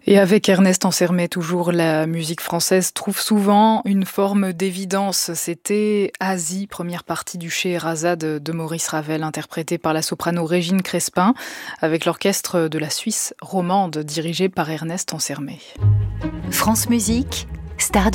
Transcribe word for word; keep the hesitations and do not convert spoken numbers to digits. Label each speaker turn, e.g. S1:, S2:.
S1: Et avec Ernest Ansermet, toujours, la musique française trouve souvent une forme d'évidence. C'était Asie, première partie du Scheherazade de Maurice Ravel, interprétée par la soprano Régine Crespin, avec l'orchestre de la Suisse romande, dirigé par Ernest Ansermet.
S2: France Musique, Star du